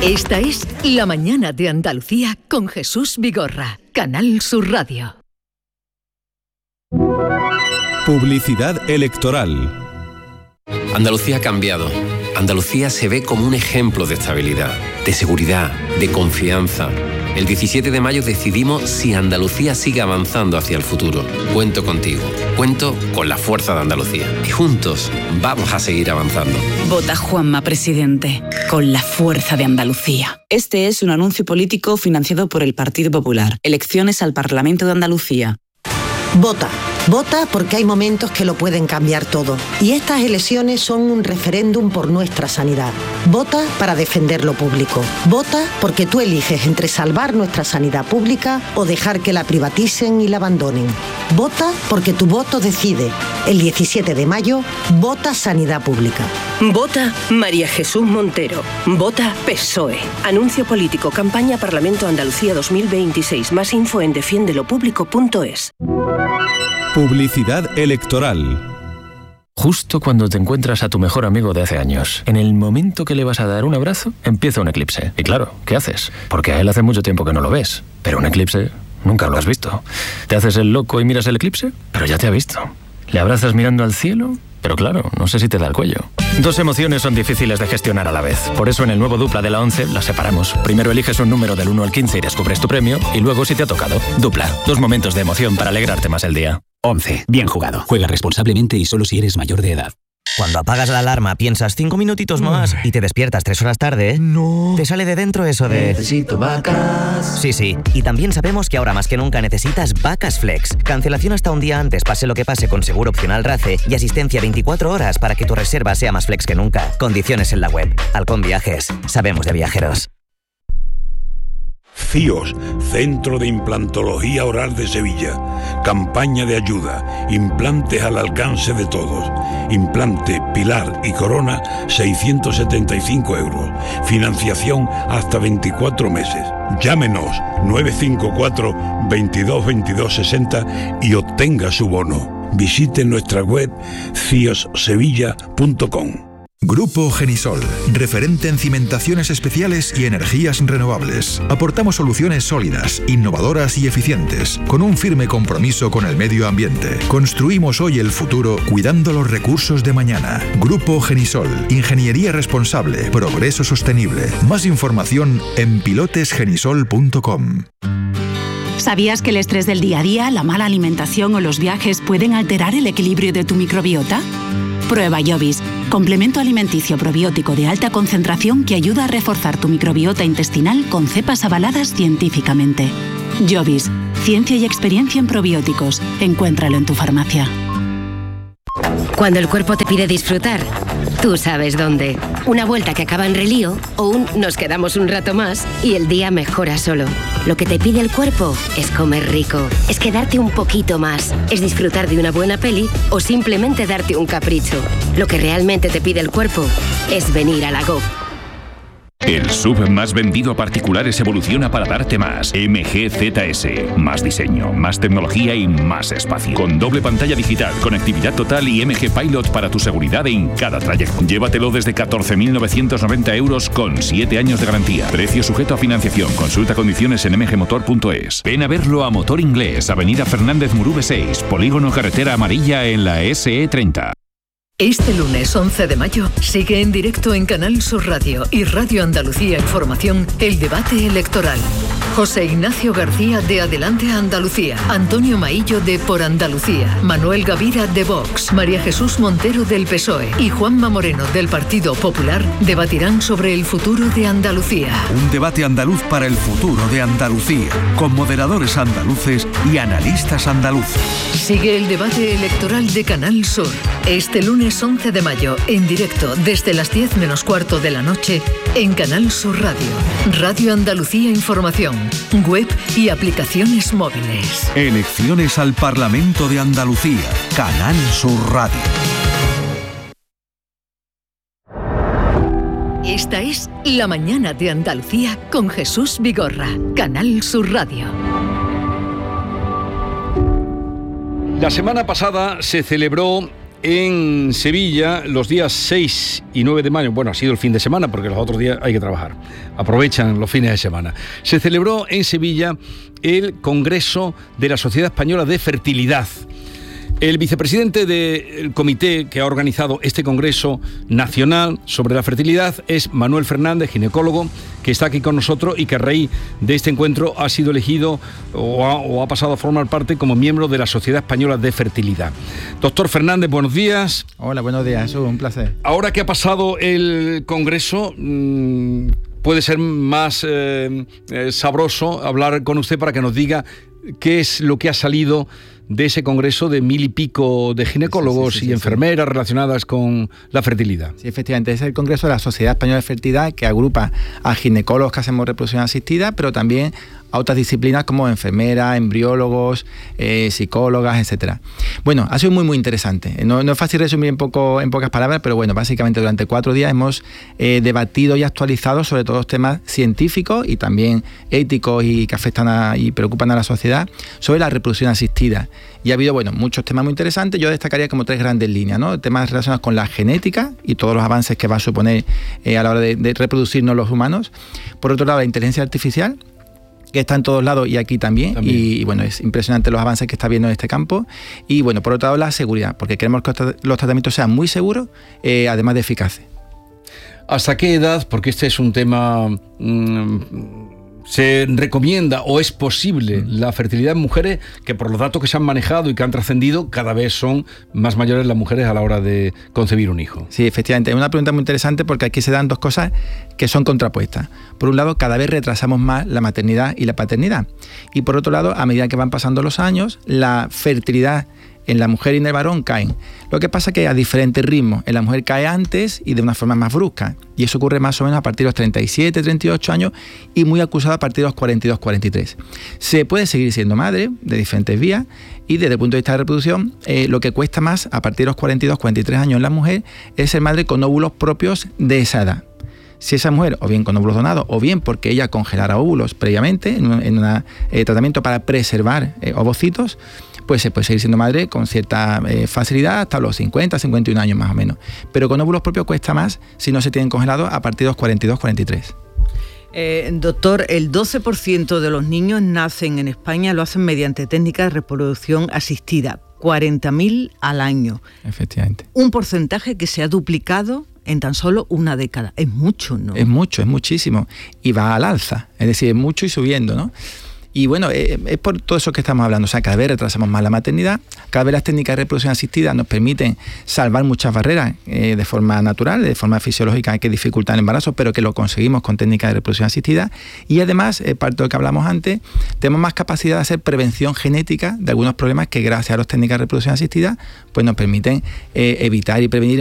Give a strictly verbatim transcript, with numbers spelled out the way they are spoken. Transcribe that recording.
Esta es La Mañana de Andalucía con Jesús Vigorra, Canal Sur Radio. Publicidad electoral. Andalucía ha cambiado. Andalucía se ve como un ejemplo de estabilidad, de seguridad, de confianza. El diecisiete de mayo decidimos si Andalucía sigue avanzando hacia el futuro. Cuento contigo. Cuento con la fuerza de Andalucía. Y juntos vamos a seguir avanzando. Vota Juanma Presidente, con la fuerza de Andalucía. Este es un anuncio político financiado por el Partido Popular. Elecciones al Parlamento de Andalucía. Vota. Vota porque hay momentos que lo pueden cambiar todo. Y estas elecciones son un referéndum por nuestra sanidad. Vota para defender lo público. Vota porque tú eliges entre salvar nuestra sanidad pública o dejar que la privaticen y la abandonen. Vota porque tu voto decide. El diecisiete de mayo, vota Sanidad Pública. Vota María Jesús Montero. Vota P S O E. Anuncio político. Campaña Parlamento Andalucía dos mil veintiséis. Más info en defiende lo público punto es. Publicidad electoral. Justo cuando te encuentras a tu mejor amigo de hace años, en el momento que le vas a dar un abrazo, empieza un eclipse. Y claro, ¿qué haces? Porque a él hace mucho tiempo que no lo ves. Pero un eclipse nunca lo has visto. ¿Te haces el loco y miras el eclipse? Pero ya te ha visto. ¿Le abrazas mirando al cielo? Pero claro, no sé si te da el cuello. Dos emociones son difíciles de gestionar a la vez. Por eso en el nuevo Dupla de la once las separamos. Primero eliges un número del uno al quince y descubres tu premio. Y luego, si te ha tocado, Dupla. Dos momentos de emoción para alegrarte más el día. once. Bien jugado. Juega responsablemente y solo si eres mayor de edad. Cuando apagas la alarma piensas cinco minutitos más y te despiertas tres horas tarde, no. Te sale de dentro eso de... Necesito vacas. Sí, sí. Y también sabemos que ahora más que nunca necesitas Vacas Flex. Cancelación hasta un día antes, pase lo que pase, con seguro opcional RACE y asistencia veinticuatro horas para que tu reserva sea más flex que nunca. Condiciones en la web. Halcón Viajes. Sabemos de viajeros. C I O S, Centro de Implantología Oral de Sevilla. Campaña de ayuda. Implantes al alcance de todos. Implante, pilar y corona, seiscientos setenta y cinco euros. Financiación hasta veinticuatro meses. Llámenos nueve cinco cuatro, veintidós, veintidós, sesenta y obtenga su bono. Visite nuestra web cios sevilla punto com. Grupo Genisol, referente en cimentaciones especiales y energías renovables. Aportamos soluciones sólidas, innovadoras y eficientes, con un firme compromiso con el medio ambiente. Construimos hoy el futuro cuidando los recursos de mañana. Grupo Genisol, ingeniería responsable, progreso sostenible. Más información en pilotes genisol punto com. ¿Sabías que el estrés del día a día, la mala alimentación o los viajes pueden alterar el equilibrio de tu microbiota? Prueba Jovis, complemento alimenticio probiótico de alta concentración que ayuda a reforzar tu microbiota intestinal con cepas avaladas científicamente. Jovis, ciencia y experiencia en probióticos. Encuéntralo en tu farmacia. Cuando el cuerpo te pide disfrutar, tú sabes dónde. Una vuelta que acaba en relío o un nos quedamos un rato más y el día mejora solo. Lo que te pide el cuerpo es comer rico, es quedarte un poquito más, es disfrutar de una buena peli o simplemente darte un capricho. Lo que realmente te pide el cuerpo es venir a la Go. El S U V más vendido a particulares evoluciona para darte más. M G Z S. Más diseño, más tecnología y más espacio. Con doble pantalla digital, conectividad total y M G Pilot para tu seguridad en cada trayecto. Llévatelo desde catorce mil novecientos noventa euros con siete años de garantía. Precio sujeto a financiación. Consulta condiciones en m g motor punto es. Ven a verlo a Motor Inglés, Avenida Fernández Murube seis, Polígono Carretera Amarilla en la S E treinta. Este lunes once de mayo sigue en directo en Canal Sur Radio y Radio Andalucía Información el debate electoral. José Ignacio García de Adelante Andalucía, Antonio Maillo de Por Andalucía, Manuel Gavira de Vox, María Jesús Montero del P S O E y Juanma Moreno del Partido Popular debatirán sobre el futuro de Andalucía. Un debate andaluz para el futuro de Andalucía, con moderadores andaluces y analistas andaluces. Sigue el debate electoral de Canal Sur este lunes once de mayo, en directo desde las diez menos cuarto de la noche, en Canal Sur Radio, Radio Andalucía Información, web y aplicaciones móviles. Elecciones al Parlamento de Andalucía, Canal Sur Radio. Esta es La Mañana de Andalucía con Jesús Vigorra, Canal Sur Radio. La semana pasada se celebró en Sevilla los días seis y nueve de mayo. Bueno, ha sido el fin de semana porque los otros días hay que trabajar. Aprovechan los fines de semana. Se celebró en Sevilla el Congreso de la Sociedad Española de Fertilidad. El vicepresidente del comité que ha organizado este Congreso Nacional sobre la Fertilidad es Manuel Fernández, ginecólogo, que está aquí con nosotros y que a raíz de este encuentro ha sido elegido o ha, o ha pasado a formar parte como miembro de la Sociedad Española de Fertilidad. Doctor Fernández, buenos días. Hola, buenos días, Jesús, un placer. Ahora que ha pasado el Congreso, mmm, puede ser más eh, eh, sabroso hablar con usted para que nos diga qué es lo que ha salido de ese congreso de mil y pico de ginecólogos sí, sí, sí, y enfermeras sí. relacionadas con la fertilidad. Sí, efectivamente, es el congreso de la Sociedad Española de Fertilidad, que agrupa a ginecólogos que hacemos reproducción asistida, pero también a otras disciplinas como enfermeras, embriólogos, eh, psicólogas, etcétera. Bueno, ha sido muy muy interesante. No, no es fácil resumir en, poco, en pocas palabras, pero bueno, básicamente durante cuatro días hemos eh, debatido y actualizado sobre todos los temas científicos y también éticos y que afectan a, y preocupan a la sociedad sobre la reproducción asistida. Y ha habido, bueno, muchos temas muy interesantes. Yo destacaría como tres grandes líneas, ¿no? Temas relacionados con la genética y todos los avances que va a suponer eh, a la hora de, de reproducirnos los humanos. Por otro lado, la inteligencia artificial, que está en todos lados y aquí también, también. Y, y bueno, es impresionante los avances que está viendo en este campo. Y bueno, por otro lado, la seguridad, porque queremos que los tratamientos sean muy seguros, eh, además de eficaces. ¿Hasta qué edad? Porque este es un tema... Mmm, se recomienda o es posible la fertilidad en mujeres que, por los datos que se han manejado y que han trascendido, cada vez son más mayores las mujeres a la hora de concebir un hijo. Sí, efectivamente, es una pregunta muy interesante porque aquí se dan dos cosas que son contrapuestas. Por un lado, cada vez retrasamos más la maternidad y la paternidad, y por otro lado, a medida que van pasando los años, la fertilidad en la mujer y en el varón caen. Lo que pasa es que a diferentes ritmos. En la mujer cae antes y de una forma más brusca. Y eso ocurre más o menos a partir de los treinta y siete, treinta y ocho años y muy acusado a partir de los cuarenta y dos, cuarenta y tres. Se puede seguir siendo madre de diferentes vías y desde el punto de vista de reproducción, eh, lo que cuesta más a partir de los cuarenta y dos, cuarenta y tres años en la mujer es ser madre con óvulos propios de esa edad. Si esa mujer, o bien con óvulos donados, o bien porque ella congelara óvulos previamente en un en una, eh, tratamiento para preservar eh, ovocitos, pues se puede seguir siendo madre con cierta eh, facilidad hasta los cincuenta, cincuenta y un años más o menos. Pero con óvulos propios cuesta más si no se tienen congelados a partir de los cuarenta y dos, cuarenta y tres. Eh, doctor, el doce por ciento de los niños nacen en España, lo hacen mediante técnicas de reproducción asistida, cuarenta mil al año. Efectivamente. Un porcentaje que se ha duplicado en tan solo una década. Es mucho, ¿no? Es mucho, es muchísimo. Y va al alza, es decir, es mucho y subiendo, ¿no? Y bueno, eh, es por todo eso que estamos hablando. O sea, cada vez retrasamos más la maternidad, cada vez las técnicas de reproducción asistida nos permiten salvar muchas barreras eh, de forma natural, de forma fisiológica que dificultan el embarazo, pero que lo conseguimos con técnicas de reproducción asistida. Y además, eh, parte de lo que hablamos antes, tenemos más capacidad de hacer prevención genética de algunos problemas que gracias a las técnicas de reproducción asistida pues nos permiten eh, evitar y prevenir